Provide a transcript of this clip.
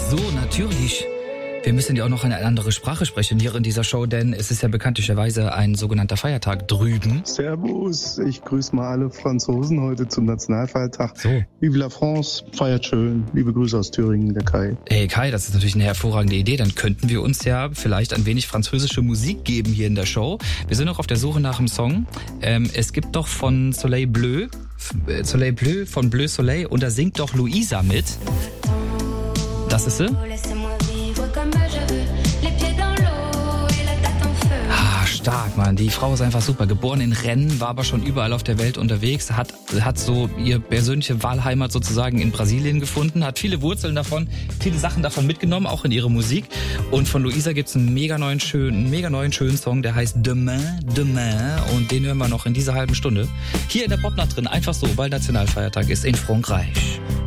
so, natürlich. Wir müssen ja auch noch eine andere Sprache sprechen hier in dieser Show, denn es ist ja bekanntlicherweise ein sogenannter Feiertag drüben. Servus, ich grüße mal alle Franzosen heute zum Nationalfeiertag. So. Vive la France, feiert schön. Liebe Grüße aus Thüringen, der Kai. Hey Kai, das ist natürlich eine hervorragende Idee. Dann könnten wir uns ja vielleicht ein wenig französische Musik geben hier in der Show. Wir sind noch auf der Suche nach einem Song. Es gibt doch von Soleil Bleu von Bleu Soleil und da singt doch Luisa mit. Das ist sie. Stark, Mann. Die Frau ist einfach super. Geboren in Rennes, war aber schon überall auf der Welt unterwegs, hat so ihr persönliche Wahlheimat sozusagen in Brasilien gefunden, hat viele Wurzeln davon, viele Sachen davon mitgenommen, auch in ihre Musik. Und von Luisa gibt's einen mega neuen schönen Song, der heißt Demain, Demain. Und den hören wir noch in dieser halben Stunde. Hier in der Popnacht drin, einfach so, weil Nationalfeiertag ist in Frankreich.